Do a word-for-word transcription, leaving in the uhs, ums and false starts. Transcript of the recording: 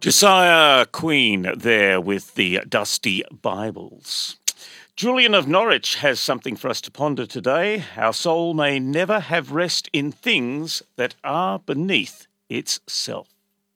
Josiah Queen there with the Dusty Bibles. Julian of Norwich has something for us to ponder today. Our soul may never have rest in things that are beneath itself.